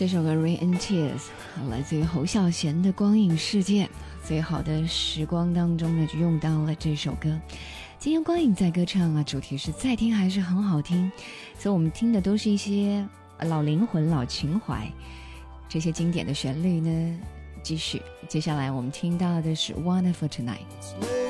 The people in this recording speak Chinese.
这首歌《Rain and Tears》来自于侯孝贤的《光影世界》，最好的时光当中呢，就用到了这首歌。今天光影在歌唱啊，主题是再听还是很好听，所以我们听的都是一些老灵魂、老情怀。这些经典的旋律呢，继续，接下来我们听到的是《Wonderful Tonight》。